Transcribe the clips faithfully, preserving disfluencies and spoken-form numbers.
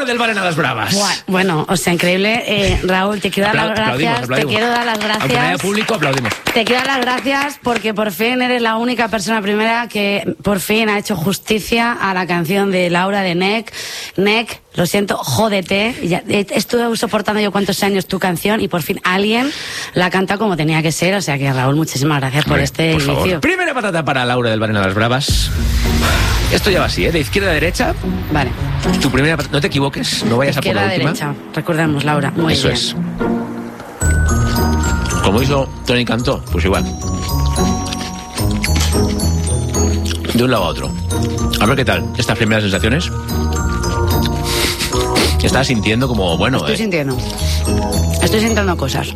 del Bar en las Bravas. Bueno, o sea, increíble. Eh, Raúl, te quiero dar las gracias. Aplaudimos, aplaudimos. Te quiero dar las gracias. Aunque no haya público, aplaudimos. Te quiero dar las gracias porque por fin eres la única persona primera que por fin ha hecho justicia a la canción de Laura de Nek. Nek, lo siento, jódete. Ya, estuve soportando yo cuántos años tu canción y por fin alguien la canta como tenía que ser. O sea que, Raúl, muchísimas gracias por Hombre, este por inicio. favor. Primera patata para Laura del Bar en las Bravas. Esto ya va así, ¿eh? De izquierda a derecha. Vale. Tu primera patata. No te equivoques, no vayas Izquierda a por la a última. derecha. Recordemos, Laura. Muy Eso bien. es. Como hizo Tony Cantó, pues igual. De un lado a otro. A ver qué tal, estas primeras sensaciones. Estás sintiendo como, bueno... Estoy eh, sintiendo. Estoy sintiendo cosas.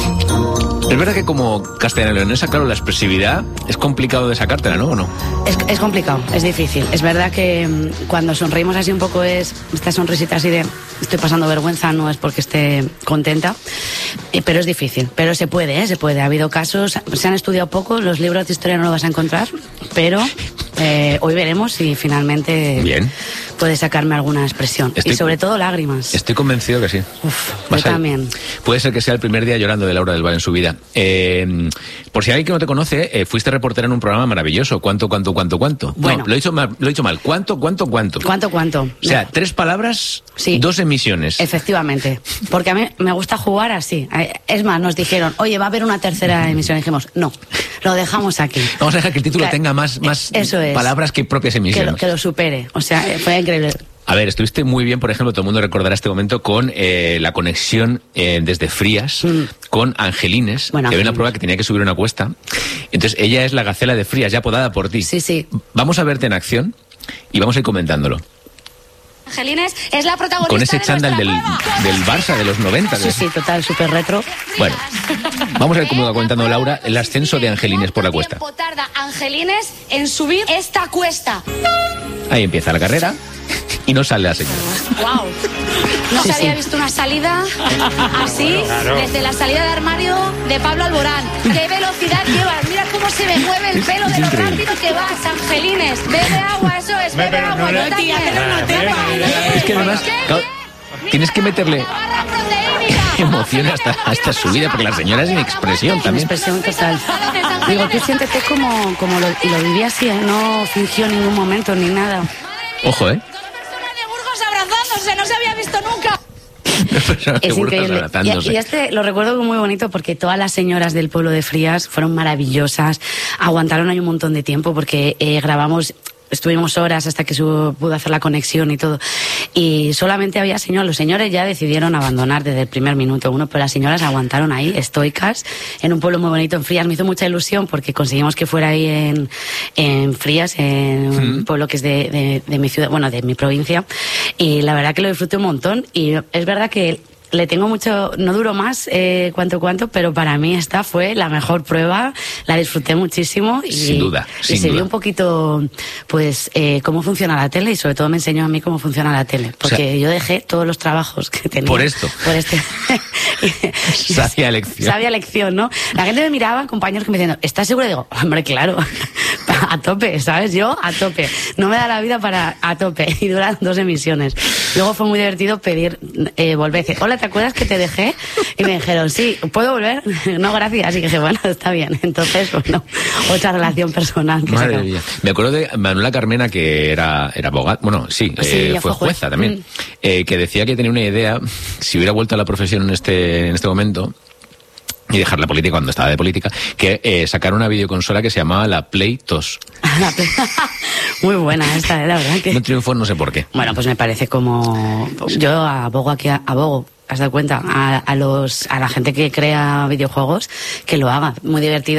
Es verdad que como castellano-leonesa, claro, la expresividad es complicado de sacártela, ¿no? ¿O no? Es, es complicado, es difícil. Es verdad que mm, cuando sonreímos así un poco es esta sonrisita así de estoy pasando vergüenza, no es porque esté contenta, eh, pero es difícil. Pero se puede, ¿eh? Se puede. Ha habido casos, se han estudiado poco, los libros de historia no lo vas a encontrar, pero eh, hoy veremos si finalmente Bien. puede sacarme alguna expresión. Estoy- y sobre todo lágrimas. Estoy convencido que sí. Uf, yo Vas a- también. Puede ser que sea el primer día llorando de Laura del Val en su vida. Eh, por si alguien que no te conoce, eh, fuiste reportera en un programa maravilloso. ¿Cuánto, cuánto, cuánto, cuánto? Bueno. No, lo he dicho mal. Lo he dicho mal. ¿Cuánto, cuánto, cuánto? ¿Cuánto, cuánto? O sea, tres palabras, Sí. dos emisiones. Efectivamente, porque a mí me gusta jugar así. Es más, nos dijeron, oye, va a haber una tercera emisión. Y dijimos, no, lo dejamos aquí. Vamos a dejar que el título Claro, tenga más, más eso es. palabras que propias Que emisiones. lo, que lo supere. O sea, fue increíble. A ver, estuviste muy bien, por ejemplo, todo el mundo recordará este momento con eh, la conexión eh, desde Frías Mm. con Angelines, Bueno, que había una Angelines. prueba que tenía que subir una cuesta. Entonces, ella es la gacela de Frías, ya apodada por ti. Sí, sí. Vamos a verte en acción y vamos a ir comentándolo. Angelines es la protagonista Con ese de chándal del, nuestra nueva- del Barça de los noventa. Sí, sí, total, súper retro. Bueno, vamos a ver cómo va contando Laura el ascenso de Angelines por la cuesta. ¿Cuánto tiempo tarda Angelines en subir esta cuesta? Ahí empieza la carrera y no sale la señora. Wow. No Sí, se había sí. visto una salida así desde la salida de armario de Pablo Alborán. ¿Qué velocidad llevas? Mira cómo se me mueve el pelo de lo increíble. rápido que vas, Angelines. Bebe agua, eso es, bebe pero agua. no yo le- también. Es que además, claro, tienes que meterle Barra proteínica. emoción hasta, hasta su vida, porque la señora es sin expresión Una también. expresión total. Digo, tú siéntete como, como lo, y lo viví así, ¿eh? No fingió en ningún momento ni nada. Ojo, ¿eh? Dos personas de Burgos abrazándose, no se había visto nunca. Es increíble. Abrazándose. Y, y este lo recuerdo como muy bonito porque todas las señoras del pueblo de Frías fueron maravillosas, aguantaron ahí un montón de tiempo porque eh, grabamos, estuvimos horas hasta que su, pudo hacer la conexión y todo. Y solamente había señores, los señores ya decidieron abandonar desde el primer minuto uno, pero las señoras aguantaron ahí, estoicas, en un pueblo muy bonito, en Frías. Me hizo mucha ilusión porque conseguimos que fuera ahí en, en Frías, en un pueblo que es de, de, de mi ciudad, bueno, de mi provincia. Y la verdad que lo disfruté un montón. Y es verdad que le tengo mucho, no duró más, eh, cuanto cuanto, pero para mí esta fue la mejor prueba, la disfruté muchísimo y, Sin duda, y sin se duda. vio un poquito, pues, eh, cómo funciona la tele y sobre todo me enseñó a mí cómo funciona la tele, porque O sea, yo dejé todos los trabajos que tenía. por esto. Por este. Sabia lección. Sabia lección, ¿no? La gente me miraba, compañeros que me decían, ¿estás seguro? Digo, hombre, claro, a tope, ¿sabes? Yo a tope. No me da la vida para a tope y duran dos emisiones. Luego fue muy divertido pedir, eh, volver. Decir, hola, ¿te acuerdas que te dejé? Y me dijeron, sí, ¿puedo volver? No, gracias. Y dije, bueno, está bien. Entonces, bueno, otra relación personal. Que se Madre acabó. mía. Me acuerdo de Manuela Carmena, que era, era abogada, bueno, sí, Sí, eh, ella fue fue juez. jueza también, Mm. eh, que decía que tenía una idea, si hubiera vuelto a la profesión en este, en este momento, y dejar la política cuando estaba de política, que eh, sacar una videoconsola que se llamaba la Play dos. Muy buena esta, eh, la verdad que... No triunfó, no sé por qué. Bueno, pues me parece como... Yo abogo aquí, abogo, has dado cuenta, a, a, los, a la gente que crea videojuegos, que lo haga. Muy divertido.